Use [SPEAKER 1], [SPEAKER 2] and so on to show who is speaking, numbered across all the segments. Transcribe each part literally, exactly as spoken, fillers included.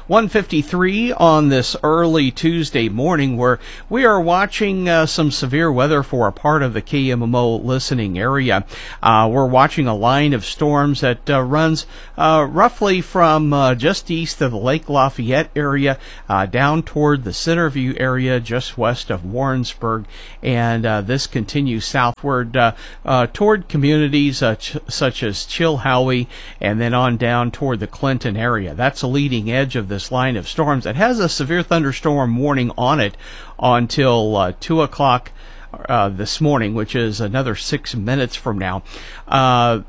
[SPEAKER 1] one fifty-three on this early Tuesday morning, where we are watching uh, some severe weather for a part of the K M M O listening area. Uh, we're watching a line of storms that uh, runs uh, roughly from uh, just east of the Lake Lafayette area uh, down toward the Centerview area just west of Warrensburg, and uh, this continues southward uh, uh, toward communities uh, ch- such as Chilhowie and then on down toward the Clinton area. That's a leading edge of this line of storms. It has a severe thunderstorm warning on it until uh, two o'clock uh, this morning, which is another six minutes from now. Uh,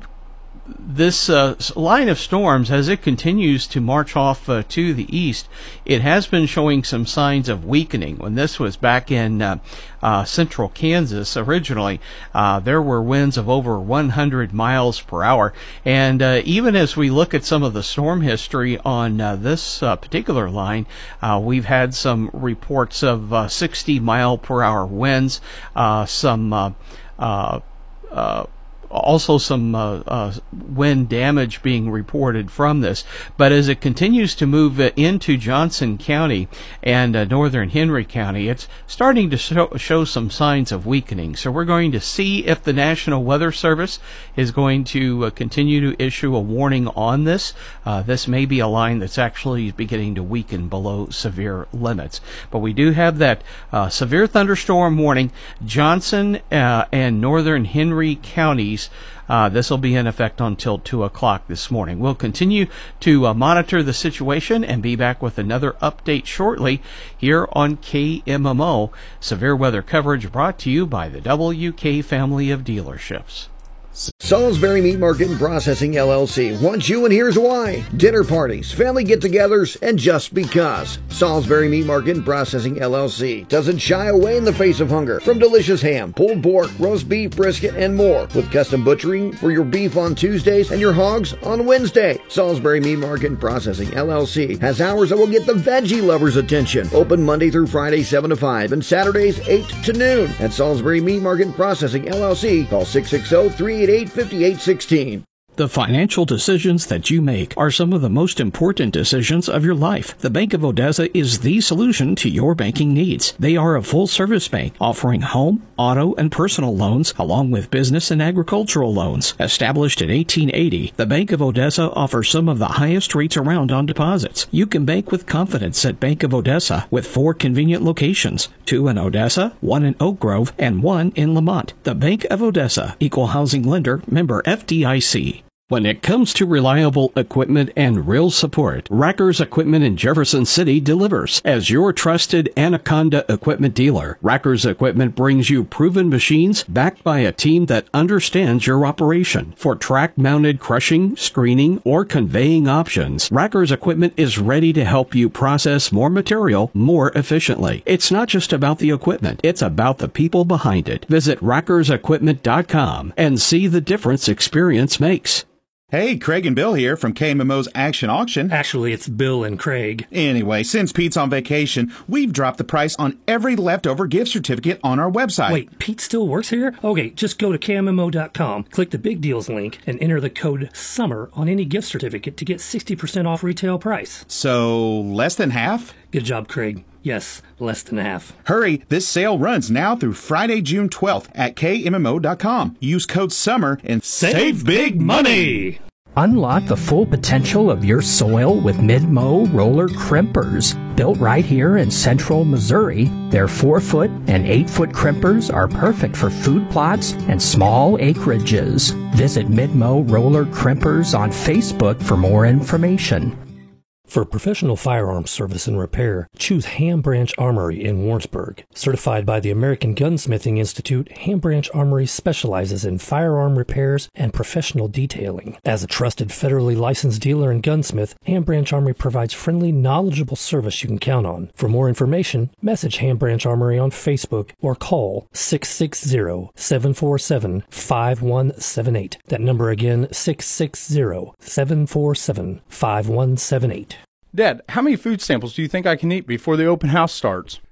[SPEAKER 1] This uh, line of storms, as it continues to march off uh, to the east, it has been showing some signs of weakening. When this was back in uh, uh, central Kansas originally, uh, there were winds of over one hundred miles per hour. And uh, even as we look at some of the storm history on uh, this uh, particular line, uh, we've had some reports of uh, sixty mile per hour winds, uh, some uh, uh, uh, also some uh, uh, wind damage being reported from this. But as it continues to move uh, into Johnson County and uh, northern Henry County, it's starting to show, show some signs of weakening. So we're going to see if the National Weather Service is going to uh, continue to issue a warning on this. Uh, this may be a line that's actually beginning to weaken below severe limits. But we do have that uh, severe thunderstorm warning. Johnson uh, and northern Henry counties, Uh, this will be in effect until two o'clock this morning. We'll continue to uh, monitor the situation and be back with another update shortly here on K M M O. Severe weather coverage brought to you by the W K family of dealerships.
[SPEAKER 2] Salisbury Meat Market and Processing L L C wants you, and here's why. Dinner parties, family get-togethers, and just because. Salisbury Meat Market and Processing L L C doesn't shy away in the face of hunger. From delicious ham, pulled pork, roast beef, brisket, and more. With custom butchering for your beef on Tuesdays and your hogs on Wednesday. Salisbury Meat Market and Processing L L C has hours that will get the veggie lovers' attention. Open Monday through Friday, seven to five, and Saturdays, eight to noon. At Salisbury Meat Market and Processing L L C, call six six zero, three eight eight, five eight one six.
[SPEAKER 3] The financial decisions that you make are some of the most important decisions of your life. The Bank of Odessa is the solution to your banking needs. They are a full-service bank offering home, auto, and personal loans, along with business and agricultural loans. Established in eighteen eighty, the Bank of Odessa offers some of the highest rates around on deposits. You can bank with confidence at Bank of Odessa with four convenient locations, two in Odessa, one in Oak Grove, and one in Lamont. The Bank of Odessa, Equal Housing Lender, member F D I C. When it comes to reliable equipment and real support, Rackers Equipment in Jefferson City delivers. As your trusted Anaconda equipment dealer, Rackers Equipment brings you proven machines backed by a team that understands your operation. For track-mounted crushing, screening, or conveying options, Rackers Equipment is ready to help you process more material more efficiently. It's not just about the equipment, it's about the people behind it. Visit rackers equipment dot com and see the difference experience makes.
[SPEAKER 4] Hey, Craig and Bill here from K M M O's Action Auction.
[SPEAKER 5] Actually, it's Bill and Craig.
[SPEAKER 4] Anyway, since Pete's on vacation, we've dropped the price on every leftover gift certificate on our website.
[SPEAKER 5] Wait, Pete still works here? Okay, just go to K M M O dot com, click the Big Deals link, and enter the code SUMMER on any gift certificate to get sixty percent off retail price.
[SPEAKER 4] So, less than half?
[SPEAKER 5] Good job, Craig. Yes, less than half.
[SPEAKER 4] Hurry, this sale runs now through Friday, June twelfth at K M M O dot com. Use code SUMMER and
[SPEAKER 5] save, save big money!
[SPEAKER 6] Unlock the full potential of your soil with Midmo roller crimpers. Built right here in central Missouri, their four foot and eight foot crimpers are perfect for food plots and small acreages. Visit Midmo Roller Crimpers on Facebook for more information.
[SPEAKER 5] For professional firearms service and repair, choose Ham Branch Armory in Warrensburg. Certified by the American Gunsmithing Institute, Ham Branch Armory specializes in firearm repairs and professional detailing. As a trusted federally licensed dealer and gunsmith, Ham Branch Armory provides friendly, knowledgeable service you can count on. For more information, message Ham Branch Armory on Facebook or call six six zero, seven four seven, five one seven eight. That number again, six six zero, seven four seven, five one seven eight.
[SPEAKER 7] Dad, how many food samples do you think I can eat before the open house starts?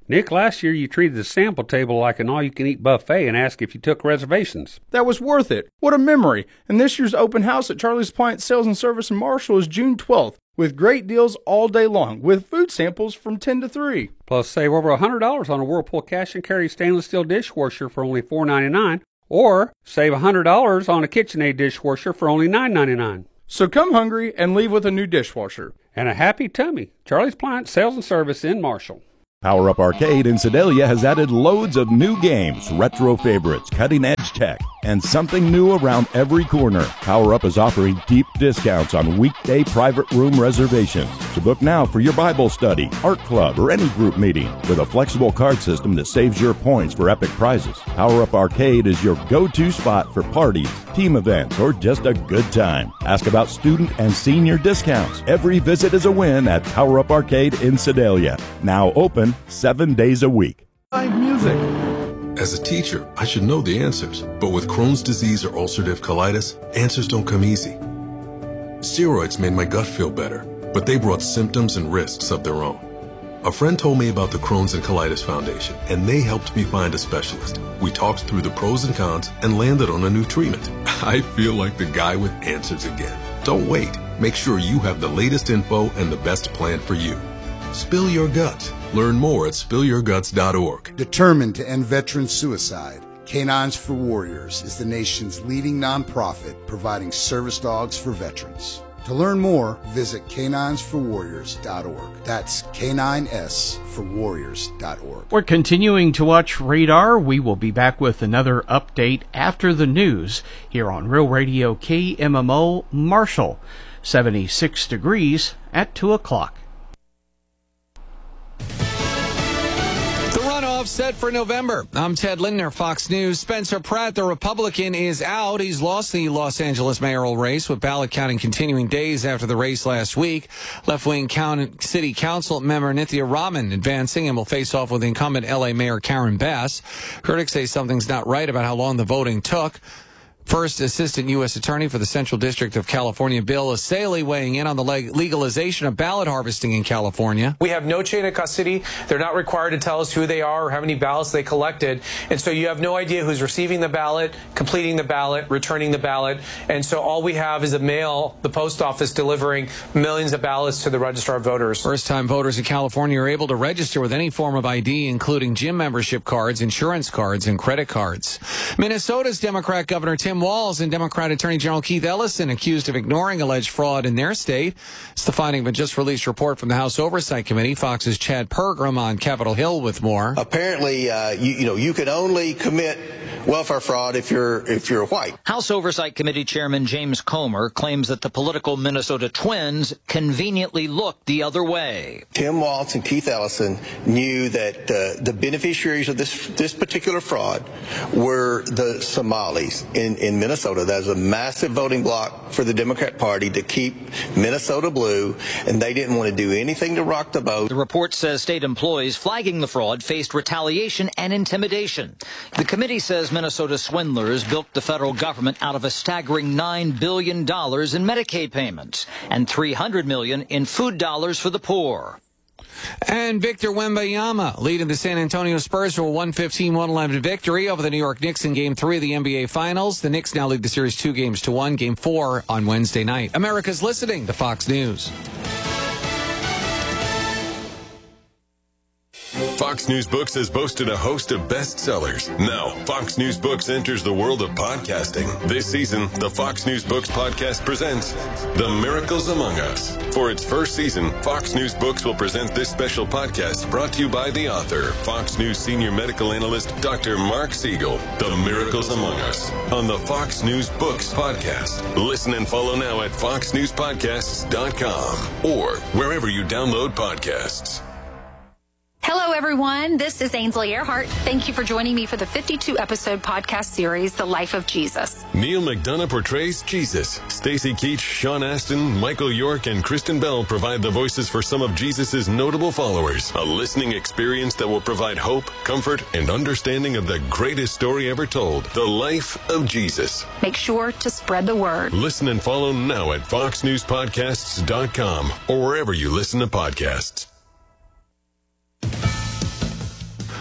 [SPEAKER 7] Nick, last year you treated the sample table like an all-you-can-eat buffet and asked if you took reservations.
[SPEAKER 8] That was worth it. What a memory. And this year's open house at Charlie's Appliance Sales and Service in Marshall is June twelfth, with great deals all day long, with food samples from ten to three.
[SPEAKER 7] Plus, save over one hundred dollars on a Whirlpool cash and carry stainless steel dishwasher for only four ninety-nine, or save one hundred dollars on a KitchenAid dishwasher for only nine ninety-nine.
[SPEAKER 8] So come hungry and leave with a new dishwasher.
[SPEAKER 7] And a happy tummy. Charlie's Appliance Sales and Service in Marshall.
[SPEAKER 9] Power Up Arcade in Sedalia has added loads of new games, retro favorites, cutting-edge tech, and something new around every corner. Power Up is offering deep discounts on weekday private room reservations. So book now for your Bible study, art club, or any group meeting with a flexible card system that saves your points for epic prizes. Power Up Arcade is your go-to spot for parties, team events, or just a good time. Ask about student and senior discounts. Every visit is a win at Power Up Arcade in Sedalia. Now open seven days a week.
[SPEAKER 10] Live music. As a teacher, I should know the answers, but with Crohn's disease or ulcerative colitis, answers don't come easy. Steroids made my gut feel better, but they brought symptoms and risks of their own. A friend told me about the Crohn's and Colitis Foundation, and they helped me find a specialist. We talked through the pros and cons and landed on a new treatment. I feel like the guy with answers again. Don't wait. Make sure you have the latest info and the best plan for you. Spill your guts. Learn more at spill your guts dot org.
[SPEAKER 11] Determined to end veteran suicide, Canines for Warriors is the nation's leading nonprofit providing service dogs for veterans. To learn more, visit canines for warriors dot org. That's K nine S for warriors dot org.
[SPEAKER 1] We're continuing to watch Radar. We will be back with another update after the news here on Real Radio K M M O Marshall. seventy-six degrees at two o'clock.
[SPEAKER 12] Set for November. I'm Ted Lindner, Fox News. Spencer Pratt, the Republican, is out. He's lost the Los Angeles mayoral race, with ballot counting continuing days after the race last week. Left-wing city council member Nithya Raman advancing and will face off with incumbent L A Mayor Karen Bass. Critics say something's not right about how long the voting took. First Assistant U S Attorney for the Central District of California, Bill Asaley, weighing in on the legalization of ballot harvesting in California.
[SPEAKER 13] We have no chain of custody. They're not required to tell us who they are or how many ballots they collected. And so you have no idea who's receiving the ballot, completing the ballot, returning the ballot. And so all we have is a mail, the post office delivering millions of ballots to the registrar of voters.
[SPEAKER 12] First-time voters in California are able to register with any form of I D, including gym membership cards, insurance cards, and credit cards. Minnesota's Democrat Governor Tim Walz and Democrat Attorney General Keith Ellison accused of ignoring alleged fraud in their state. It's the finding of a just-released report from the House Oversight Committee. Fox's Chad Pergram on Capitol Hill with more.
[SPEAKER 14] Apparently, uh, you, you know, you can only commit welfare fraud if you're if you're white.
[SPEAKER 15] House Oversight Committee Chairman James Comer claims that the political Minnesota Twins conveniently looked the other way.
[SPEAKER 14] Tim Walz and Keith Ellison knew that uh, the beneficiaries of this this particular fraud were the Somalis in, in Minnesota. That was a massive voting bloc for the Democrat Party to keep Minnesota blue, and they didn't want to do anything to rock the boat.
[SPEAKER 15] The report says state employees flagging the fraud faced retaliation and intimidation. The committee says Minnesota swindlers bilked the federal government out of a staggering nine billion dollars in Medicaid payments and three hundred million dollars in food dollars for the poor.
[SPEAKER 12] And Victor Wembanyama leading the San Antonio Spurs to a one fifteen one eleven victory over the New York Knicks in Game three of the N B A Finals. The Knicks now lead the series two games to one. Game four on Wednesday night. America's listening to Fox News.
[SPEAKER 10] Fox News Books has boasted a host of bestsellers. Now, Fox News Books enters the world of podcasting. This season, the Fox News Books podcast presents The Miracles Among Us. For its first season, Fox News Books will present this special podcast brought to you by the author, Fox News senior medical analyst, Doctor Mark Siegel. The Miracles Among Us on the Fox News Books podcast. Listen and follow now at fox news podcasts dot com or wherever you download podcasts.
[SPEAKER 16] Hello, everyone. This is Ainsley Earhart. Thank you for joining me for the fifty-two episode podcast series, The Life of Jesus.
[SPEAKER 10] Neil McDonough portrays Jesus. Stacy Keach, Sean Astin, Michael York, and Kristen Bell provide the voices for some of Jesus' notable followers. A listening experience that will provide hope, comfort, and understanding of the greatest story ever told, The Life of Jesus.
[SPEAKER 16] Make sure to spread the word.
[SPEAKER 10] Listen and follow now at fox news podcasts dot com or wherever you listen to podcasts.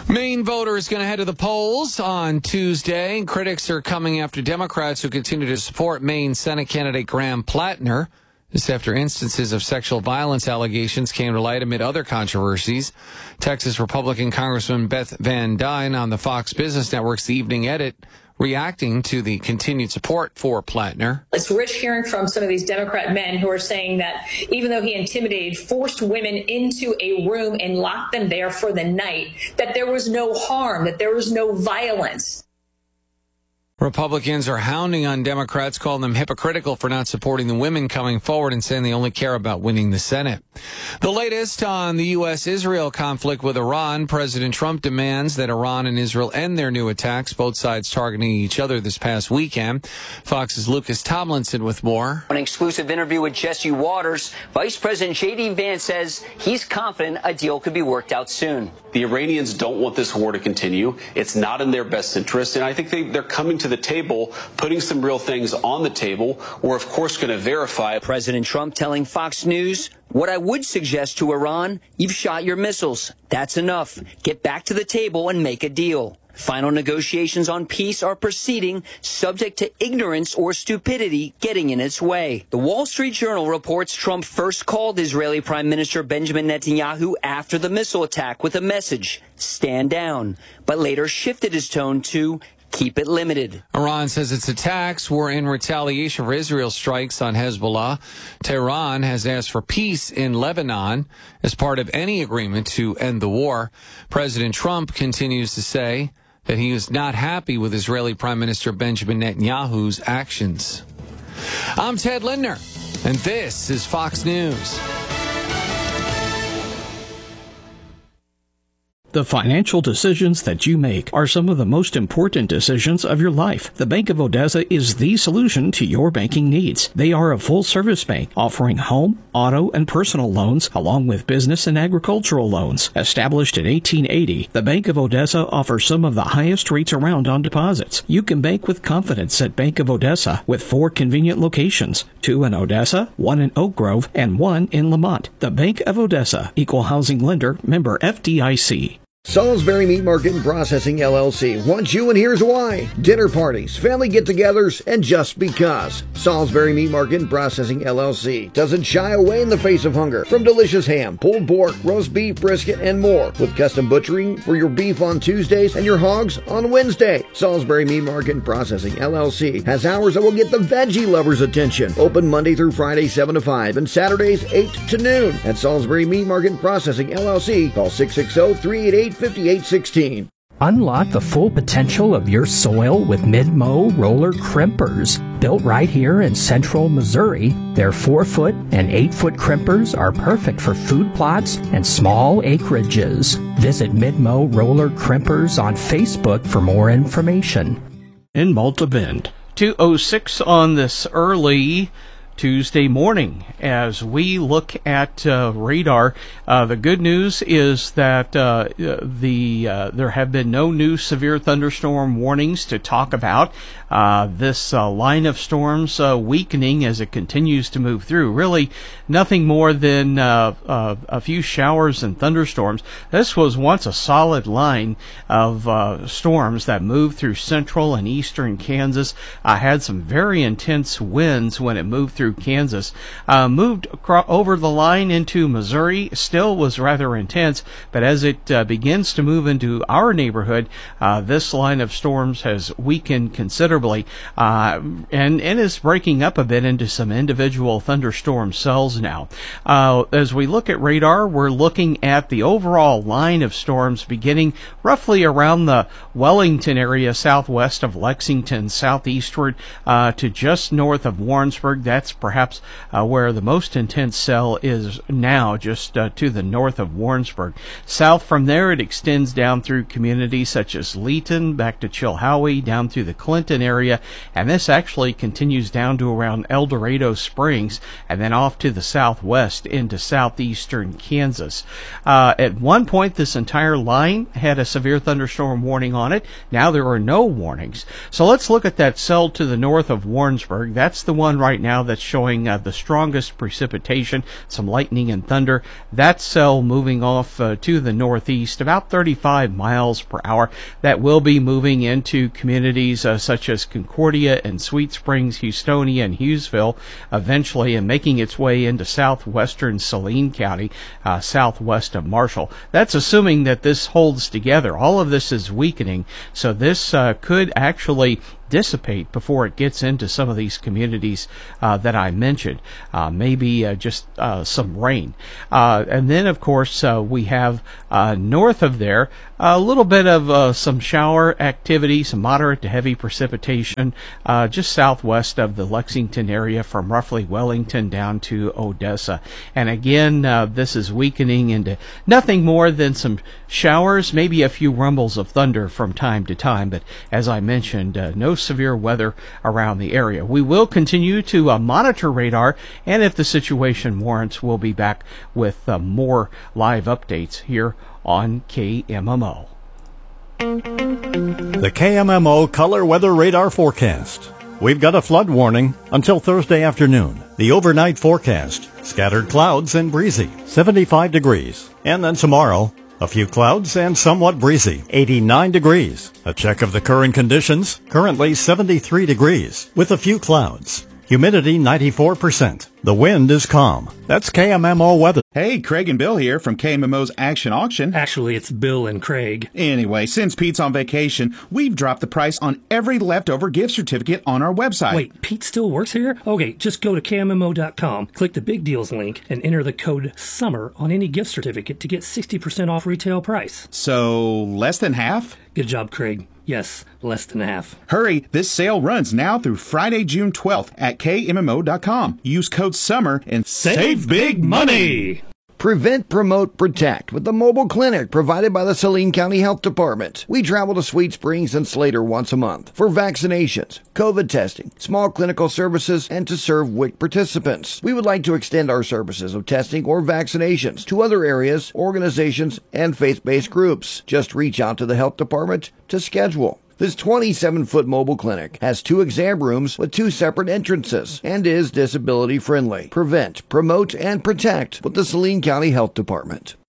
[SPEAKER 12] Maine voters going to head to the polls on Tuesday. Critics are coming after Democrats who continue to support Maine Senate candidate Graham Plattner. This after instances of sexual violence allegations came to light amid other controversies. Texas Republican Congressman Beth Van Dyne on the Fox Business Network's The Evening Edit reacting to the continued support for Plattner.
[SPEAKER 17] It's rich hearing from some of these Democrat men who are saying that even though he intimidated, forced women into a room and locked them there for the night, that there was no harm, that there was no violence.
[SPEAKER 12] Republicans are hounding on Democrats, calling them hypocritical for not supporting the women coming forward and saying they only care about winning the Senate. The latest on the U S Israel conflict with Iran. President Trump demands that Iran and Israel end their new attacks, both sides targeting each other this past weekend. Fox's Lucas Tomlinson with more.
[SPEAKER 18] An exclusive interview with Jesse Waters, Vice President J D Vance says he's confident a deal could be worked out soon.
[SPEAKER 19] The Iranians don't want this war to continue. It's not in their best interest, and I think they, they're coming to the table, putting some real things on the table. We're, of course, going to verify.
[SPEAKER 18] President Trump telling Fox News, what I would suggest to Iran, you've shot your missiles. That's enough. Get back to the table and make a deal. Final negotiations on peace are proceeding, subject to ignorance or stupidity getting in its way. The Wall Street Journal reports Trump first called Israeli Prime Minister Benjamin Netanyahu after the missile attack with a message, stand down, but later shifted his tone to keep it limited.
[SPEAKER 12] Iran says its attacks were in retaliation for Israel's strikes on Hezbollah. Tehran has asked for peace in Lebanon as part of any agreement to end the war. President Trump continues to say that he is not happy with Israeli Prime Minister Benjamin Netanyahu's actions. I'm Ted Lindner, and this is Fox News.
[SPEAKER 3] The financial decisions that you make are some of the most important decisions of your life. The Bank of Odessa is the solution to your banking needs. They are a full-service bank offering home, auto, and personal loans, along with business and agricultural loans. Established in eighteen eighty, the Bank of Odessa offers some of the highest rates around on deposits. You can bank with confidence at Bank of Odessa with four convenient locations, two in Odessa, one in Oak Grove, and one in Lamont. The Bank of Odessa, Equal Housing Lender, member F D I C.
[SPEAKER 2] Salisbury Meat Market and Processing L L C wants you, and here's why. Dinner parties, family get-togethers, and just because. Salisbury Meat Market and Processing L L C doesn't shy away in the face of hunger. From delicious ham, pulled pork, roast beef, brisket, and more. With custom butchering for your beef on Tuesdays and your hogs on Wednesday. Salisbury Meat Market and Processing L L C has hours that will get the veggie lovers' attention. Open Monday through Friday, seven to five, and Saturdays, eight to noon. At Salisbury Meat Market and Processing L L C, call six six zero, three eight eight, five eight one six.
[SPEAKER 6] Unlock the full potential of your soil with Mid-Mow roller crimpers. Built right here in central Missouri, their four-foot and eight-foot crimpers are perfect for food plots and small acreages. Visit Mid-Mow roller crimpers on Facebook for more information.
[SPEAKER 3] In Malta Bend.
[SPEAKER 1] two oh six on this early Tuesday morning as we look at uh, radar. Uh, the good news is that uh, the uh, there have been no new severe thunderstorm warnings to talk about. Uh, this uh, line of storms uh, weakening as it continues to move through. Really nothing more than uh, uh, a few showers and thunderstorms. This was once a solid line of uh, storms that moved through central and eastern Kansas. Uh, had some very intense winds when it moved through Kansas. Uh, moved across, over the line into Missouri. Still was rather intense, but as it uh, begins to move into our neighborhood, uh, this line of storms has weakened considerably. Uh, and, and is breaking up a bit into some individual thunderstorm cells now. Uh, as we look at radar, we're looking at the overall line of storms beginning roughly around the Wellington area, southwest of Lexington, southeastward uh, to just north of Warrensburg. That's perhaps uh, where the most intense cell is now, just uh, to the north of Warrensburg. South from there, it extends down through communities such as Leeton, back to Chilhowie, down through the Clinton area, and this actually continues down to around El Dorado Springs, and then off to the southwest into southeastern Kansas. Uh, at one point, this entire line had a severe thunderstorm warning on it. Now there are no warnings. So let's look at that cell to the north of Warrensburg. That's the one right now that's that's showing uh, the strongest precipitation, some lightning and thunder. That cell moving off uh, to the northeast about thirty-five miles per hour. That will be moving into communities uh, such as Concordia and Sweet Springs, Houstonia and Hughesville eventually, and making its way into southwestern Saline County, uh, southwest of Marshall. That's assuming that this holds together. All of this is weakening, so this uh, could actually dissipate before it gets into some of these communities uh, that I mentioned. Uh, maybe uh, just uh, some rain. Uh, and then, of course, uh, we have uh, north of there a little bit of uh, some shower activity, some moderate to heavy precipitation uh, just southwest of the Lexington area from roughly Wellington down to Odessa. And again, uh, this is weakening into nothing more than some showers, maybe a few rumbles of thunder from time to time. But as I mentioned, uh, no severe weather around the area. We will continue to uh, monitor radar, and if the situation warrants, we'll be back with uh, more live updates here on K M M O.
[SPEAKER 20] The K M M O Color Weather Radar Forecast. We've got a flood warning until Thursday afternoon. The overnight forecast, scattered clouds and breezy, seventy-five degrees. And then tomorrow, a few clouds and somewhat breezy, eighty-nine degrees. A check of the current conditions, currently seventy-three degrees, with a few clouds. Humidity ninety-four percent. The wind is calm. That's K M M O weather.
[SPEAKER 4] Hey, Craig and Bill here from K M M O's Action Auction.
[SPEAKER 5] Actually, it's Bill and Craig.
[SPEAKER 4] Anyway, since Pete's on vacation, we've dropped the price on every leftover gift certificate on our website.
[SPEAKER 5] Wait, Pete still works here? Okay, just go to K M M O dot com, click the Big Deals link, and enter the code SUMMER on any gift certificate to get sixty percent off retail price.
[SPEAKER 4] So, less than half?
[SPEAKER 5] Good job, Craig. Yes, less than half.
[SPEAKER 4] Hurry, this sale runs now through Friday, June twelfth at K M M O dot com. Use code SUMMER and
[SPEAKER 5] save big money!
[SPEAKER 2] Prevent, Promote, Protect with the mobile clinic provided by the Saline County Health Department. We travel to Sweet Springs and Slater once a month for vaccinations, COVID testing, small clinical services, and to serve W I C participants. We would like to extend our services of testing or vaccinations to other areas, organizations, and faith-based groups. Just reach out to the Health Department to schedule. This twenty-seven foot mobile clinic has two exam rooms with two separate entrances and is disability friendly. Prevent, promote, and protect with the Saline County Health Department.